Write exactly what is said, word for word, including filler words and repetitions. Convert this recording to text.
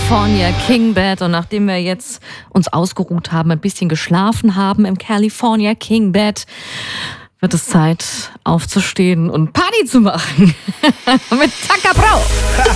California King Bed. Und nachdem wir jetzt uns ausgeruht haben, ein bisschen geschlafen haben im California King Bed, wird es Zeit aufzustehen und Party zu machen. Mit Taka Brau.